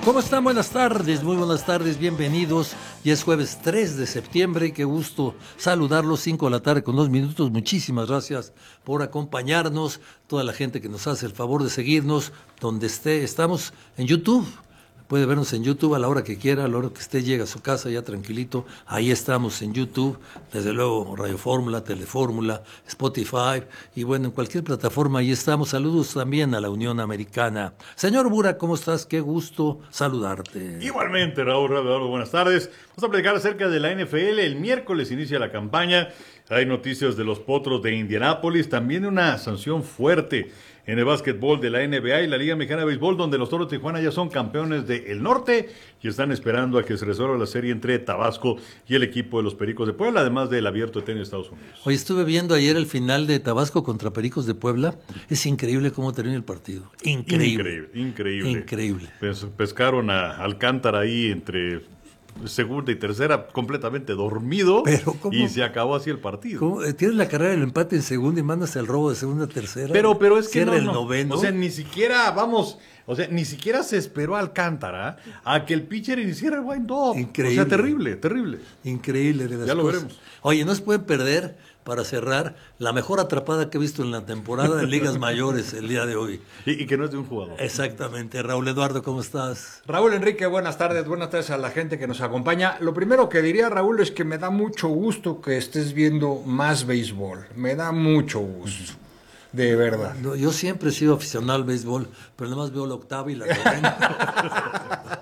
¿Cómo están? Buenas tardes, muy buenas tardes, bienvenidos. Ya es jueves 3 de septiembre, qué gusto saludarlos, 5 de la tarde con 2 minutos. Muchísimas gracias por acompañarnos, toda la gente que nos hace el favor de seguirnos donde esté. Estamos en YouTube. Puede vernos en YouTube a la hora que quiera, a la hora que usted llegue a su casa ya tranquilito. Ahí estamos en YouTube, desde luego Radio Fórmula, Telefórmula, Spotify y bueno, en cualquier plataforma ahí estamos. Saludos también a la Unión Americana. Señor Bura, ¿cómo estás? Qué gusto saludarte. Igualmente, Raúl, buenas tardes. Vamos a platicar acerca de la NFL. El miércoles inicia la campaña. Hay noticias de los Potros de Indianápolis. También una sanción fuerte en el básquetbol de la NBA y la Liga Mexicana de Béisbol, donde los Toros de Tijuana ya son campeones del norte y están esperando a que se resuelva la serie entre Tabasco y el equipo de los Pericos de Puebla, además del abierto de tenis de Estados Unidos. Hoy estuve viendo ayer el final de Tabasco contra Pericos de Puebla. Es increíble cómo termina el partido. Increíble. Pescaron a Alcántara ahí entre segunda y tercera completamente dormido. Pero y se acabó así el partido. Tienes la carrera del empate en segunda y mandas el robo de segunda a tercera. Pero es que el noveno. O sea, ni siquiera ni siquiera se esperó a Alcántara a que el pitcher iniciara el wind-up. Increíble. O sea, terrible. Increíble de las ya lo cosas. veremos. Oye, no se pueden perder, para cerrar, la mejor atrapada que he visto en la temporada de ligas mayores el día de hoy. Y que no es de un jugador. Exactamente. Raúl Eduardo, ¿cómo estás? Raúl Enrique, buenas tardes a la gente que nos acompaña. Lo primero que diría, Raúl, es que me da mucho gusto que estés viendo más béisbol. Me da mucho gusto. De verdad. No, yo siempre he sido aficionado al béisbol, pero nada más veo la octava y la novena.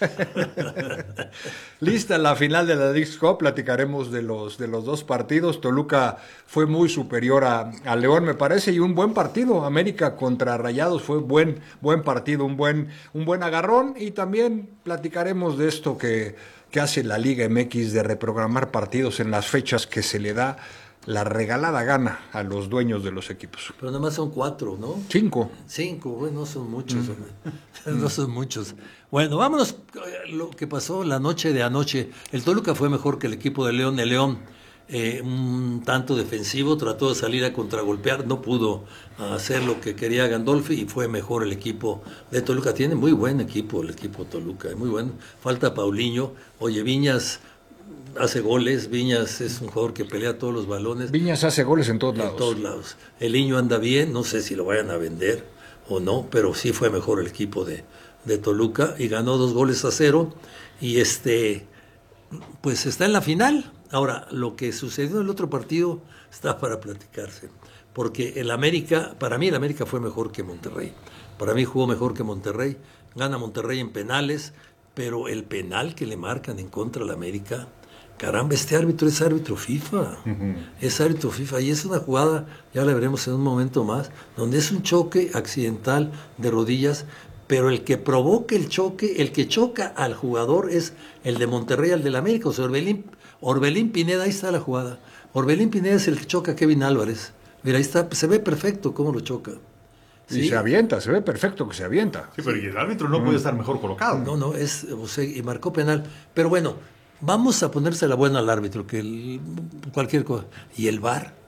Lista la final de la Leagues Cup, platicaremos de los dos partidos. Toluca fue muy superior a León, me parece, y un buen partido. América contra Rayados fue buen partido, un buen agarrón, y también platicaremos de esto que hace la Liga MX de reprogramar partidos en las fechas que se le da la regalada gana a los dueños de los equipos. Pero nada más son 4, ¿no? 5. 5, bueno, no son muchos, no son muchos. Bueno, vámonos lo que pasó la noche de anoche. El Toluca fue mejor que el equipo de León. El León, un tanto defensivo, trató de salir a contragolpear, no pudo hacer lo que quería Gandolfi y fue mejor el equipo de Toluca. Tiene muy buen equipo el equipo Toluca, muy bueno. Falta Paulinho. Oye, Viñas hace goles, Viñas es un jugador que pelea todos los balones. Viñas hace goles en todos lados. En todos lados. El niño anda bien, no sé si lo vayan a vender o no, pero sí fue mejor el equipo de Toluca y ganó 2-0 y pues está en la final. Ahora, lo que sucedió en el otro partido está para platicarse, porque para mí el América fue mejor que Monterrey. Para mí jugó mejor que Monterrey, gana Monterrey en penales, pero el penal que le marcan en contra del América, caramba, este árbitro es árbitro FIFA. Es árbitro FIFA y es una jugada, ya la veremos en un momento más, donde es un choque accidental de rodillas, pero el que provoca el choque, el que choca al jugador es el de Monterrey, al del América, o sea, Orbelín Pineda, ahí está la jugada. Orbelín Pineda es el que choca a Kevin Álvarez. Mira, ahí está, se ve perfecto cómo lo choca. ¿Sí? Y se avienta, se ve perfecto que se avienta. Sí, pero el árbitro no puede estar mejor colocado. No, y marcó penal. Pero bueno, vamos a ponerse la buena al árbitro, cualquier cosa. ¿Y el VAR?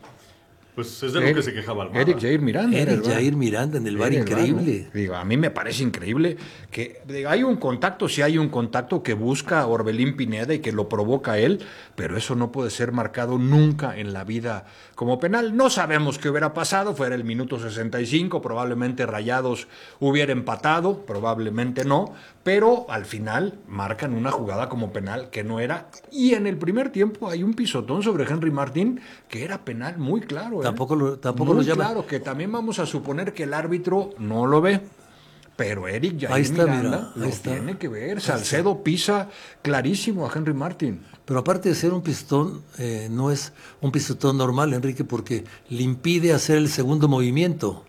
Pues es de lo que se quejaba el VAR. Eric Jair Miranda. Jair Miranda en el VAR, increíble. Digo, a mí me parece increíble que hay un contacto, sí hay un contacto que busca a Orbelín Pineda y que lo provoca él, pero eso no puede ser marcado nunca en la vida como penal. No sabemos qué hubiera pasado, fuera el minuto 65, probablemente Rayados hubiera empatado, probablemente no, pero al final marcan una jugada como penal que no era, y en el primer tiempo hay un pisotón sobre Henry Martín que era penal muy claro. Tampoco lo llama. Claro, que también vamos a suponer que el árbitro no lo ve, pero Eric Jair Miranda lo tiene que ver. Salcedo pisa clarísimo a Henry Martín. Pero aparte de ser un pisotón, no es un pisotón normal, Enrique, porque le impide hacer el segundo movimiento.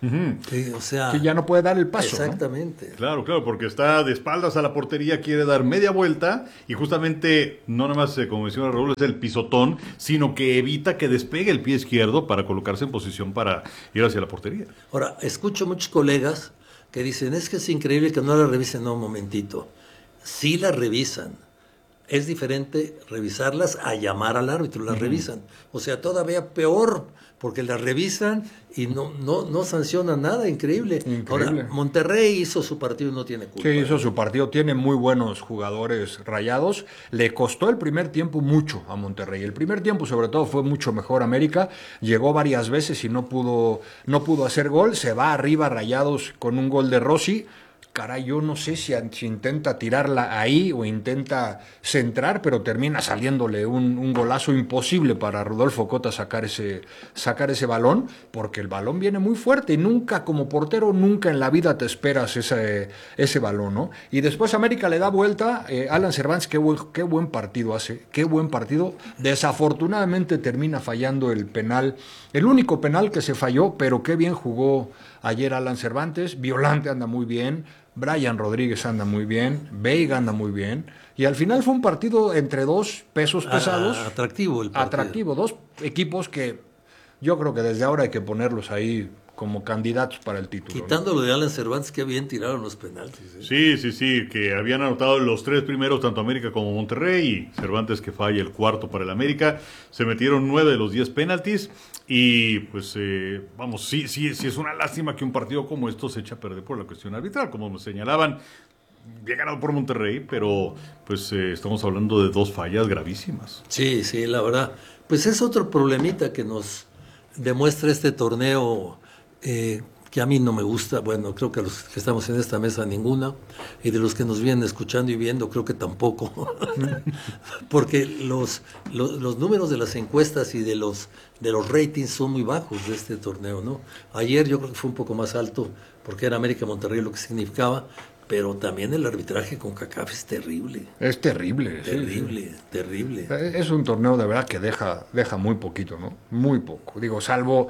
O sea, que ya no puede dar el paso. Exactamente. ¿No? Claro, porque está de espaldas a la portería, quiere dar media vuelta y justamente no nada más, como menciona Raúl, es el pisotón, sino que evita que despegue el pie izquierdo para colocarse en posición para ir hacia la portería. Ahora, escucho muchos colegas que dicen, es que es increíble que no la revisen. No, un momentito. Sí la revisan. es diferente revisarlas a llamar al árbitro, las revisan. O sea, todavía peor, porque las revisan y no sancionan nada, increíble. Ahora, Monterrey hizo su partido y no tiene culpa. Sí, hizo su partido, tiene muy buenos jugadores Rayados. Le costó el primer tiempo mucho a Monterrey. El primer tiempo, sobre todo, fue mucho mejor América. Llegó varias veces y no pudo hacer gol. Se va arriba Rayados con un gol de Rossi. Caray, yo no sé si intenta tirarla ahí o intenta centrar, pero termina saliéndole un golazo imposible para Rodolfo Cota sacar ese balón, porque el balón viene muy fuerte y nunca, como portero, nunca en la vida te esperas ese balón, ¿no? Y después América le da vuelta, Alan Cervantes, qué buen partido hace, qué buen partido. Desafortunadamente termina fallando el penal, el único penal que se falló, pero qué bien jugó ayer Alan Cervantes. Violante anda muy bien, Brian Rodríguez anda muy bien, Veiga anda muy bien, y al final fue un partido entre dos pesos pesados. Atractivo el partido. Atractivo, dos equipos que yo creo que desde ahora hay que ponerlos ahí como candidatos para el título. Quitándolo de Alan Cervantes, qué bien tiraron los penaltis. Sí, que habían anotado los 3 primeros, tanto América como Monterrey, y Cervantes que falla el cuarto para el América. Se metieron 9 de los 10 penaltis, y pues vamos, sí es una lástima que un partido como esto se eche a perder por la cuestión arbitral, como me señalaban. Bien ganado por Monterrey, pero pues estamos hablando de 2 fallas gravísimas. Sí, la verdad. Pues es otro problemita que nos demuestra este torneo, que a mí no me gusta. Bueno, creo que a los que estamos en esta mesa ninguna, y de los que nos vienen escuchando y viendo creo que tampoco, porque los números de las encuestas y de los ratings son muy bajos de este torneo, ¿no? Ayer yo creo que fue un poco más alto, porque era América Monterrey lo que significaba, pero también el arbitraje con CONCACAF es terrible. Es terrible. Terrible. Es un torneo de verdad que deja muy poquito, ¿no? Muy poco. Digo, salvo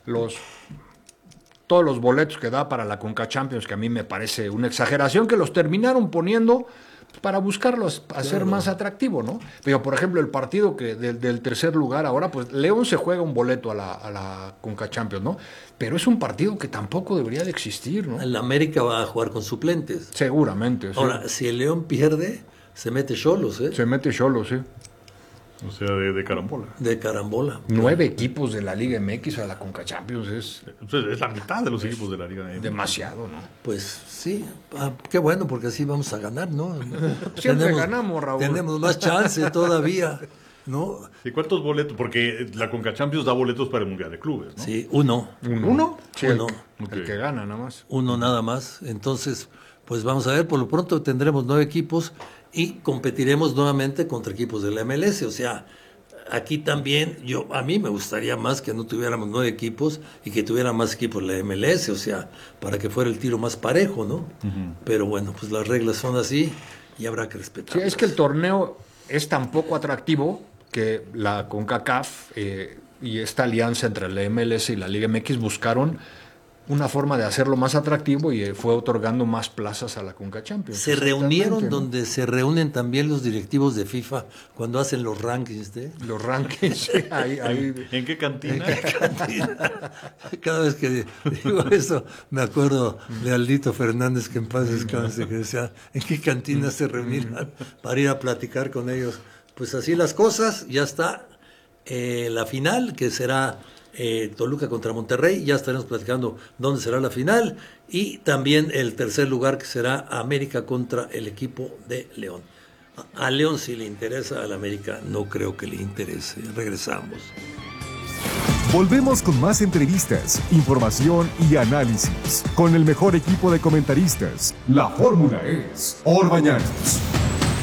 todos los boletos que da para la Conca Champions, que a mí me parece una exageración, que los terminaron poniendo para buscarlos hacer más atractivo, ¿no? Pero, por ejemplo, el partido que del tercer lugar ahora, pues León se juega un boleto a la Conca Champions, ¿no? Pero es un partido que tampoco debería de existir, ¿no? El América va a jugar con suplentes. Seguramente, sí. Ahora, si el León pierde, se mete Xolos, ¿eh? Se mete Xolos, sí. O sea, de carambola. De carambola. 9 equipos de la Liga MX a la Conca Champions es la mitad de los equipos de la Liga MX. Demasiado, ¿no? Pues sí, qué bueno, porque así vamos a ganar, ¿no? Siempre ganamos, Raúl. Tenemos más chance todavía, ¿no? ¿Y cuántos boletos? Porque la Conca Champions da boletos para el Mundial de Clubes, ¿no? Sí, uno. ¿Uno? Sí, uno. El que gana nada más. Uno nada más. Entonces, pues vamos a ver, por lo pronto tendremos 9 equipos y competiremos nuevamente contra equipos de la MLS. O sea, aquí también a mí me gustaría más que no tuviéramos 9 equipos y que tuviera más equipos de la MLS, o sea, para que fuera el tiro más parejo, ¿no? Pero bueno, pues las reglas son así y habrá que respetarlas. Sí, es que el torneo es tan poco atractivo que la CONCACAF y esta alianza entre la MLS y la Liga MX buscaron una forma de hacerlo más atractivo y fue otorgando más plazas a la Conca Champions. Se reunieron, ¿no? Donde se reúnen también los directivos de FIFA cuando hacen los rankings, ¿eh? Los rankings, ahí. ¿En qué cantina? ¿En qué cantina? Cada vez que digo eso, me acuerdo de Aldito Fernández, que en paz descanse, que decía, ¿en qué cantina se reunían para ir a platicar con ellos? Pues así las cosas, ya está la final, que será Toluca contra Monterrey, ya estaremos platicando dónde será la final, y también el tercer lugar, que será América contra el equipo de León. A León sí le interesa, al América no creo que le interese. Regresamos. Volvemos con más entrevistas, información y análisis con el mejor equipo de comentaristas. La fórmula es Orbañanos.